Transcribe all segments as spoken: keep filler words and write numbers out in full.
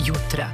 jutra.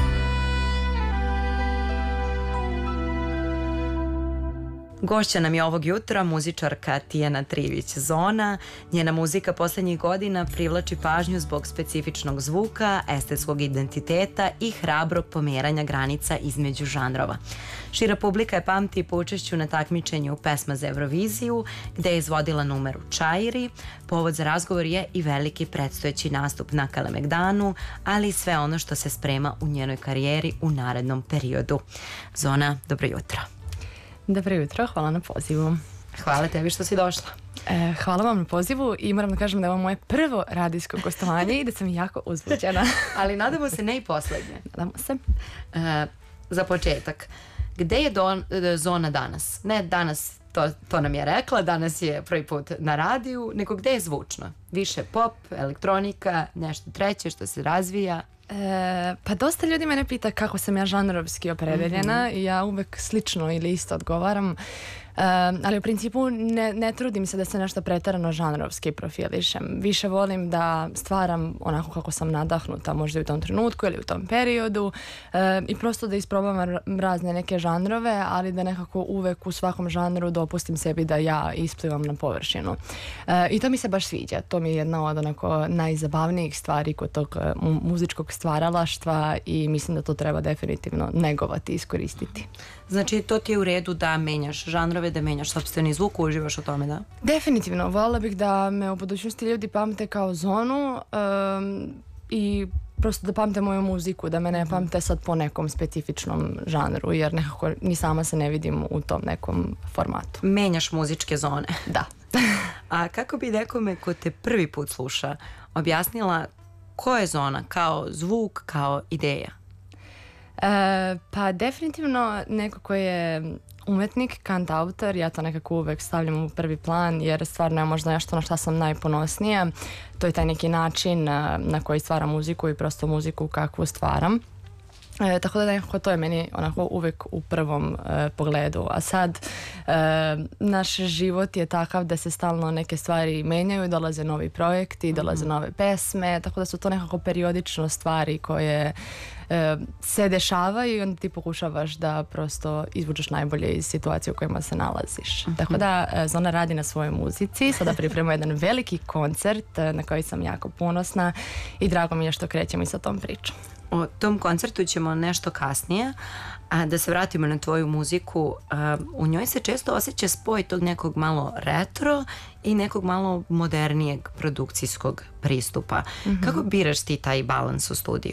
Gošća nam je ovog jutra muzičarka Tijana Trivić Zona. Njena muzika poslednjih godina privlači pažnju zbog specifičnog zvuka, estetskog identiteta i hrabrog pomeranja granica između žanrova. Šira publika je pamti po učešću na takmičenju Pesma za Euroviziju, gde je izvodila numeru Čairi. Povod za razgovor je i veliki predstojeći nastup na Kalemegdanu, ali i sve ono što se sprema u njenoj karijeri u narednom periodu. Zona, dobro jutro. Dobro jutro, hvala na pozivu. Hvala tebi što si došla. E, hvala vam na pozivu i moram da kažem da je ovo moje prvo radijsko gostovanje i da sam jako uzbuđena. Ali nadamo se ne i poslednje. Nadamo se. E, za početak, gde je don, Zona danas? Ne danas, to, to nam je rekla, danas je prvi put na radiju, nego gde je zvučno? Više pop, elektronika, nešto treće što se razvija? E, pa dosta ljudi mene pita kako sam ja žanrovski opredeljena mm-hmm. i ja uvek slično ili isto odgovaram. Uh, ali u principu ne, ne trudim se da se nešto pretarano žanrovski profilišem. Više volim da stvaram onako kako sam nadahnuta, možda u tom trenutku ili u tom periodu uh, i prosto da isprobam razne neke žanrove, ali da nekako uvek u svakom žanru dopustim sebi da ja isplivam na površinu. Uh, I to mi se baš sviđa. To mi je jedna od onako najzabavnijih stvari kod tog uh, muzičkog stvaralaštva i mislim da to treba definitivno negovati i iskoristiti. Znači, to ti je u redu da menjaš žanrove, da menjaš sopstveni zvuk, uživaš u tome, da? Definitivno. Voljela bih da me u budućnosti ljudi pamte kao Zonu um, i prosto da pamte moju muziku, da me ne pamte sad po nekom specifičnom žanru, jer nekako ni sama se ne vidim u tom nekom formatu. Menjaš muzičke zone. Da. A kako bi nekome ko te prvi put sluša objasnila ko je Zona kao zvuk, kao ideja? E, pa definitivno neko ko je umetnik, kantautor, ja to nekako uvek stavljam u prvi plan jer stvarno je možda nešto na šta sam najponosnija. To je taj neki način na, na koji stvaram muziku i prosto muziku kakvu stvaram. E, tako da nekako to je meni onako uvek u prvom e, pogledu. A sad e, naš život je takav da se stalno neke stvari menjaju, dolaze novi projekti, dolaze nove pesme, tako da su to nekako periodično stvari koje e, se dešavaju i onda ti pokušavaš da prosto izvučeš najbolje iz situacije u kojima se nalaziš. Mm-hmm. Tako da e, Zona radi na svojoj muzici, sada pripremamo jedan veliki koncert e, na koji sam jako ponosna i drago mi je što krećemo i sa tom pričom. O tom koncertu ćemo nešto kasnije, a da se vratimo na tvoju muziku. A, u njoj se često osjeća spoj tog nekog malo retro i nekog malo modernijeg produkcijskog pristupa. Mm-hmm. Kako biraš ti taj balans u studiju?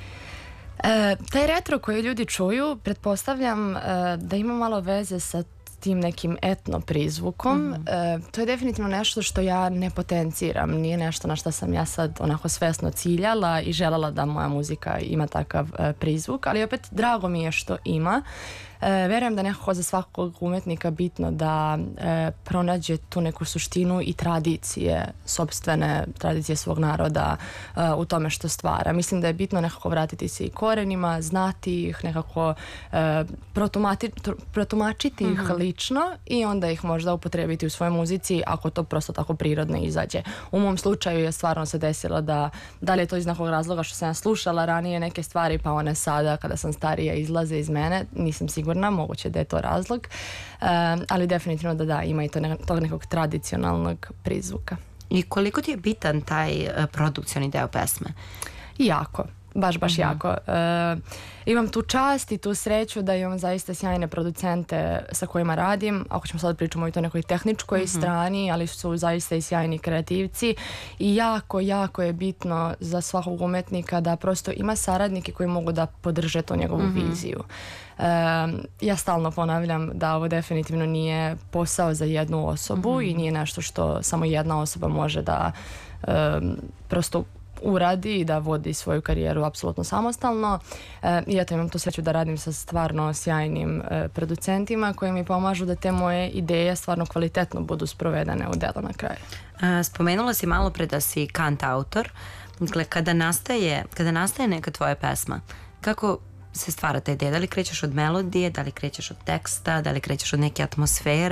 E, taj retro koji ljudi čuju, pretpostavljam e, da ima malo veze sa tim nekim etno prizvukom. Mm-hmm. E, to je definitivno nešto što ja ne potenciram. Nije nešto na što sam ja sad onako svesno ciljala i željela da moja muzika ima takav e, prizvuk, ali opet drago mi je što ima. E, verujem da nekako za svakog umetnika bitno da e, pronađe tu neku suštinu i tradicije, sopstvene tradicije svog naroda e, u tome što stvara. Mislim da je bitno nekako vratiti se i korenima, znati ih, nekako e, protumačiti ih mm-hmm. lično i onda ih možda upotrebiti u svojoj muzici ako to prosto tako prirodno izađe. U mom slučaju je stvarno se desilo da, da li je to iz nekog razloga što sam ja slušala ranije neke stvari pa one sada kada sam starija izlaze iz mene, nisam sigurna, moguće da je to razlog, uh, ali definitivno da da, ima i to ne, tog nekog tradicionalnog prizvuka. I koliko ti je bitan taj uh, produkcioni deo pesme? Jako. Baš, baš uh-huh. jako. E, imam tu čast i tu sreću da imam zaista sjajne producente sa kojima radim. Ako ćemo sad pričamo i to nekoj tehničkoj uh-huh. strani, ali su zaista i sjajni kreativci i jako, jako je bitno za svakog umetnika da prosto ima saradnike koji mogu da podrže to njegovu uh-huh. viziju. E, ja stalno ponavljam da ovo definitivno nije posao za jednu osobu uh-huh. i nije nešto što samo jedna osoba može da e, prosto uradi i da vodi svoju karijeru apsolutno samostalno. E, I eto imam tu sreću da radim sa stvarno sjajnim e, producentima koji mi pomažu da te moje ideje stvarno kvalitetno budu sprovedene u delo na kraju. A, spomenula si malo pre da si kantautor. Dakle, kada nastaje, kada nastaje neka tvoja pesma, kako se stvara ta ideja? Da li krećeš od melodije, da li krećeš od teksta, da li krećeš od neke atmosfere?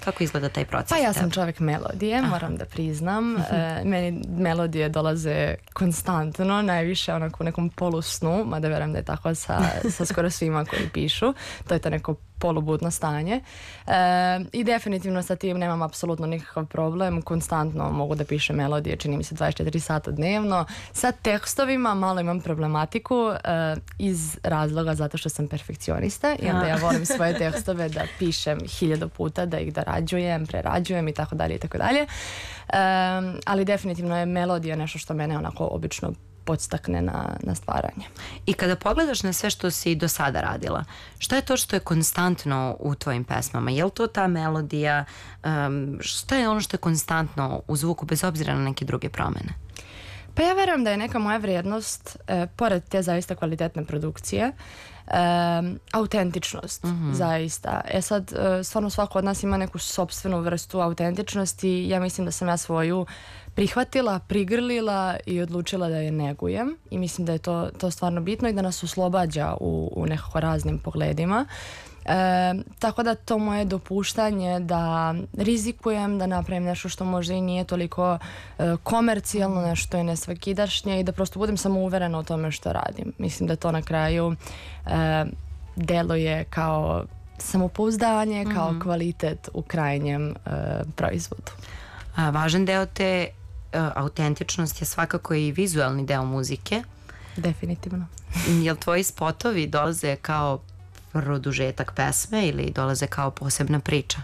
Kako izgleda taj proces? Pa ja sam čovjek melodije, Aha. moram da priznam. E, meni melodije dolaze konstantno, najviše onako u nekom polusnu, mada verujem da je tako sa, sa skoro svima koji pišu. To je to neko polubudno stanje. E, I definitivno sa tim nemam apsolutno nikakav problem. Konstantno mogu da pišem melodije, čini mi se dvadeset četiri sata dnevno. Sa tekstovima malo imam problematiku e, iz razloga zato što sam perfekcionista i onda ja volim svoje tekstove da pišem hiljadu puta, da ih dorađujem, prerađujem i tako dalje i tako dalje. E, ali definitivno je melodija nešto što mene onako obično podstakne na, na stvaranje. I kada pogledaš na sve što si do sada radila, šta je to što je konstantno u tvojim pesmama? Je li to ta melodija? Um, šta je ono što je konstantno u zvuku bez obzira na neke druge promene? Pa ja verujem da je neka moja vrijednost, e, pored te zaista kvalitetne produkcije, Um, autentičnost, mm-hmm. zaista. E sad, uh, stvarno svako od nas ima neku sopstvenu vrstu autentičnosti. Ja mislim da sam ja svoju prihvatila, prigrlila i odlučila da je negujem i mislim da je to, to stvarno bitno i da nas oslobađa u, u nekako raznim pogledima. E, tako da to moje dopuštanje da rizikujem, da napravim nešto što možda i nije toliko e, komercijalno, nešto je nesvakidašnje i da prosto budem samouverena o tome što radim. Mislim da to na kraju e, deluje kao samopouzdanje, mm-hmm. kao kvalitet u krajnjem e, proizvodu. A, važan deo te e, autentičnosti je svakako i vizualni deo muzike. Definitivno. Jel tvoji spotovi dolaze kao produžetak pesme ili dolaze kao posebna priča?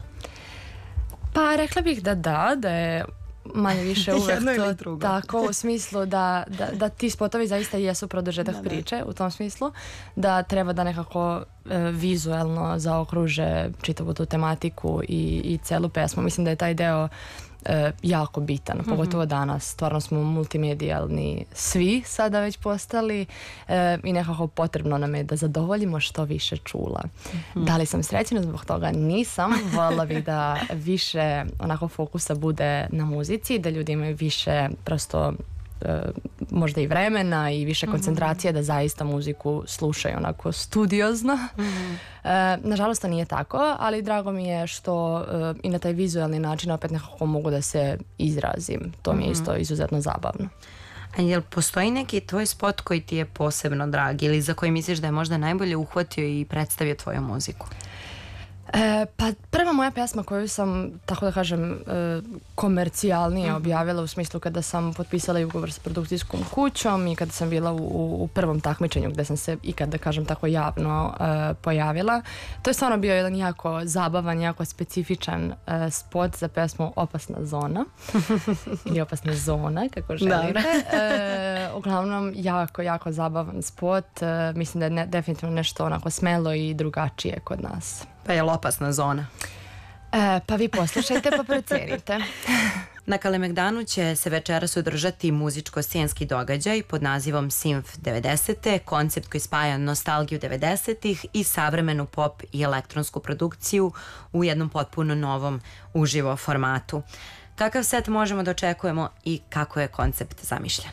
Pa rekla bih da da, da je manje više uvek to tako u smislu da, da, da ti spotovi zaista jesu produžetak da, priče da. U tom smislu da treba da nekako e, vizuelno zaokruže čitavu tu tematiku i, i celu pesmu. Mislim da je taj deo E, jako bitan, mm-hmm. pogotovo danas. Stvarno smo multimedijalni svi sada već postali e, i nekako potrebno nam je da zadovoljimo što više čula. Mm-hmm. Da li sam srećena zbog toga? Nisam. Voljela bih da više onako fokusa bude na muzici, da ljudi imaju više prosto možda i vremena i više koncentracije mm-hmm. da zaista muziku slušaju onako studiozno. Mm-hmm. E, nažalost to nije tako, ali drago mi je što e, i na taj vizualni način opet nekako mogu da se izrazim. To mi je isto izuzetno zabavno. A jel postoji neki tvoj spot koji ti je posebno drag ili za koji misliš da je možda najbolje uhvatio i predstavio tvoju muziku? E, pa prva moja pjesma koju sam, tako da kažem, e, komercijalnije mm-hmm. objavila u smislu kada sam potpisala i ugovor s produkcijskom kućom i kada sam bila u, u prvom takmičenju gde sam se i kada kažem tako javno e, pojavila. To je stvarno bio jedan jako zabavan, jako specifičan e, spot za pesmu Opasna zona ili Opasna zona, kako želite. E, uglavnom jako, jako zabavan spot. E, mislim da je ne, definitivno nešto onako smelo i drugačije kod nas. Pa je li opasna zona? E, pa vi poslušajte pa procenite. Na Kalemegdanu će se večeras održati muzičko-scenski događaj pod nazivom Simf devedesete, koncept koji spaja nostalgiju devedesetih i savremenu pop i elektronsku produkciju u jednom potpuno novom uživo formatu. Kakav set možemo da očekujemo i kako je koncept zamišljen?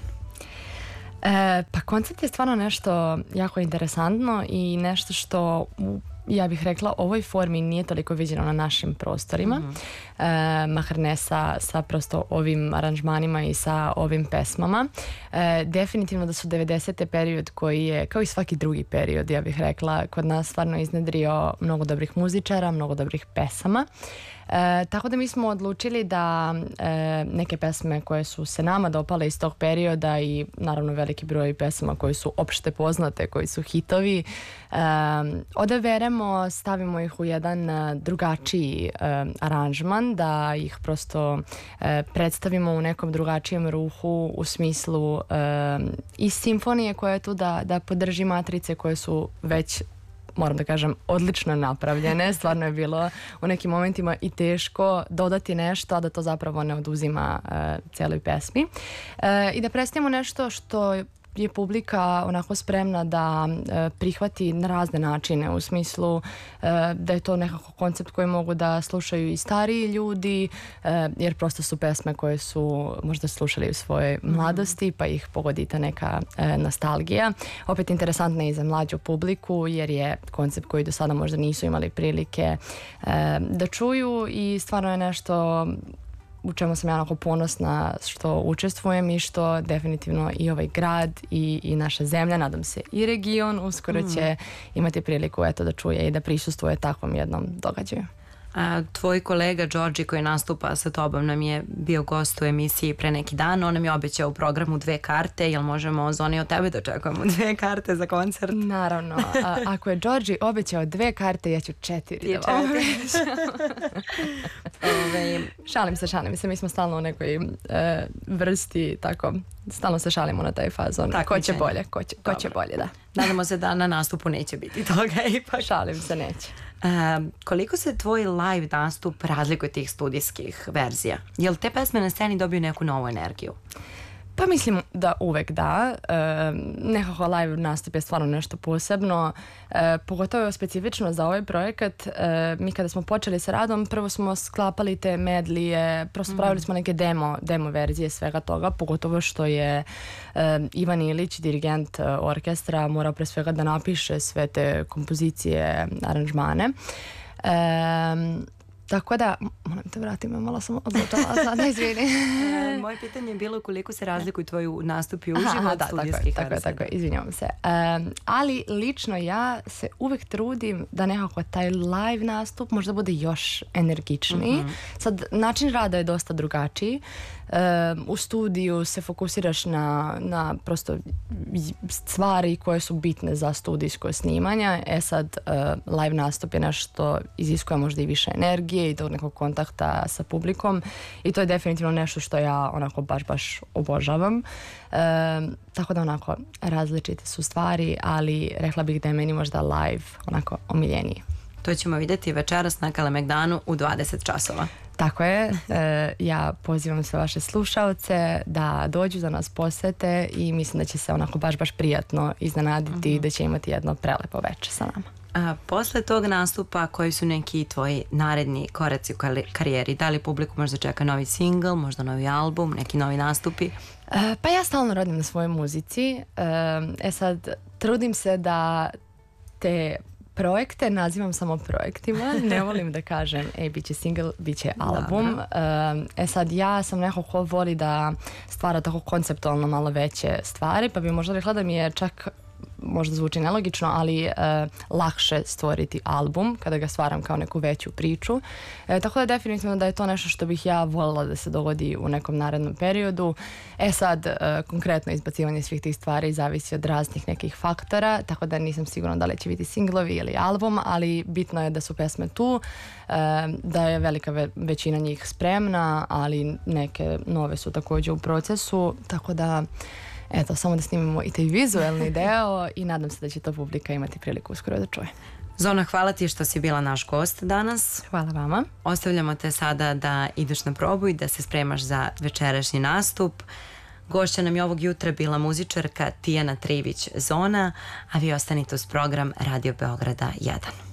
E, pa koncept je stvarno nešto jako interesantno i nešto što u ja bih rekla, ovoj formi nije toliko viđeno na našim prostorima, mm-hmm. e, mahar ne sa, sa prosto ovim aranžmanima i sa ovim pesmama. E, definitivno da su devedesete period koji je, kao i svaki drugi period, ja bih rekla, kod nas stvarno iznedrio mnogo dobrih muzičara, mnogo dobrih pesama. E, tako da mi smo odlučili da e, neke pesme koje su se nama dopale iz tog perioda i naravno veliki broj pesama koje su opšte poznate, koji su hitovi, e, odaberemo, stavimo ih u jedan drugačiji e, aranžman, da ih prosto e, predstavimo u nekom drugačijem ruhu u smislu e, i simfonije koja je tu da, da podrži matrice koje su već, moram da kažem, odlično napravljene. Stvarno je bilo u nekim momentima i teško dodati nešto, a da to zapravo ne oduzima uh, cijeloj pesmi. Uh, I da predstavimo nešto što je publika onako spremna da e, prihvati na razne načine, u smislu e, da je to nekako koncept koji mogu da slušaju i stariji ljudi, e, jer prosto su pesme koje su možda slušali u svojoj mladosti, pa ih pogodi ta neka e, nostalgija. Opet interesantna i za mlađu publiku, jer je koncept koji do sada možda nisu imali prilike e, da čuju i stvarno je nešto u čemu sam ja onako ponosna što učestvujem i što definitivno i ovaj grad i, i naša zemlja, nadam se i region uskoro mm. će imati priliku eto da čuje i da prisustvuje takvom jednom događaju. A, tvoj kolega Đorđe koji nastupa sa tobom nam je bio gost u emisiji pre neki dan, on nam je obećao u programu dve karte, jel možemo Zoni od tebe da očekujemo dve karte za koncert? Naravno, a, ako je Đorđe obećao dve karte, ja ću četiri da vam Ove, šalim se, šalim se, mi smo stalno u nekoj e, vrsti, tako, stalno se šalimo na taj fazon. Tako ko će bolje, ko će, ko će bolje, da. Nadamo se da na nastupu neće biti toga ipak. Šalim se, neće. Uh, koliko se tvoj live nastup razlikuje tih studijskih verzija? Jel te pesme na sceni dobiju neku novu energiju? Pa mislim da uvek da. E, nekako live nastup je stvarno nešto posebno. E, pogotovo je specifično za ovaj projekat. E, mi kada smo počeli sa radom, prvo smo sklapali te medlije, prosto pravili mm. smo neke demo, demo verzije svega toga, pogotovo što je e, Ivan Ilić, dirigent orkestra, morao pre svega da napiše sve te kompozicije, aranžmane. E, Tako da, moram te vratim, malo sam odlučala sada, izvini. e, moje pitanje je bilo koliko se razlikuju tvoju nastupi uživo od studijskih tako je, tako je, izvinjavam se. Um, ali lično ja se uvek trudim da nekako taj live nastup možda bude još energičniji. Mm-hmm. Sad, način rada je dosta drugačiji. Um, u studiju se fokusiraš na, na prosto stvari koje su bitne za studijsko snimanje. E sad, uh, live nastup je nešto iziskuje možda i više energije i tog nekog kontakta sa publikom i to je definitivno nešto što ja onako baš baš obožavam. E, tako da onako različite su stvari, ali rekla bih da je meni možda live onako omiljeniji. To ćemo vidjeti večeras na Kalemegdanu u dvadeset časova. Tako je, e, ja pozivam sve vaše slušaoce da dođu da nas posete i mislim da će se onako baš baš prijatno iznenaditi i uh-huh. da će imati jedno prelepo večer sa nama. A, posle tog nastupa koji su neki tvoji naredni koraci u karijeri? Da li publiku možda čeka novi singl, možda novi album, neki novi nastupi? E, pa ja stalno radim na svojoj muzici. E, e sad, trudim se da te projekte nazivam samo projektima, ne volim da kažem e, bit će single, bit će album. E sad, ja sam neko ko voli da stvara tako konceptualno malo veće stvari, pa bi možda rekla da mi je čak, možda zvuči nelogično, ali e, lakše stvoriti album kada ga stvaram kao neku veću priču. E, tako da definitivno da je to nešto što bih ja voljela da se dogodi u nekom narednom periodu. E sad, e, konkretno izbacivanje svih tih stvari zavisi od raznih nekih faktora, tako da nisam sigurna da li će biti singlovi ili album, ali bitno je da su pesme tu, e, da je velika ve- većina njih spremna, ali neke nove su također u procesu, tako da eto, samo da snimimo i taj vizualni deo i nadam se da će to publika imati priliku uskoro da čuje. Zona, hvala ti što si bila naš gost danas. Hvala vama. Ostavljamo te sada da ideš na probu i da se spremaš za večerašnji nastup. Gošća nam je ovog jutra bila muzičarka Tijana Trivić Zona, a vi ostanite uz program Radio Beograda jedan.